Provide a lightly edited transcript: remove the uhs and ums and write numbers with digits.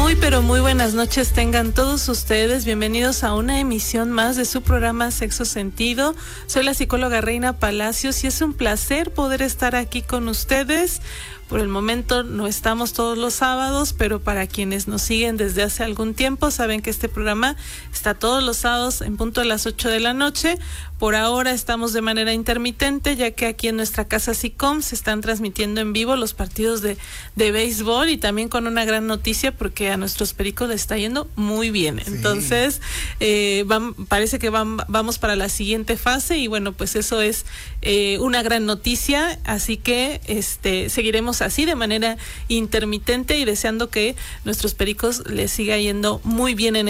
Pero muy buenas noches tengan todos ustedes. Bienvenidos a una emisión más de su programa Sexo Sentido. Soy la psicóloga Reina Palacios y es un placer poder estar aquí con ustedes. Por el momento no estamos todos los sábados, pero para quienes nos siguen desde hace algún tiempo saben que este programa está todos los sábados en punto de las 8 de la noche. Por ahora estamos de manera intermitente, ya que aquí en nuestra casa SICOM se están transmitiendo en vivo los partidos de béisbol y también con una gran noticia porque a nuestros pericos les está yendo muy bien. Sí. Entonces, parece que vamos para la siguiente fase y bueno, pues eso es una gran noticia, así que seguiremos así de manera intermitente y deseando que nuestros pericos les siga yendo muy bien en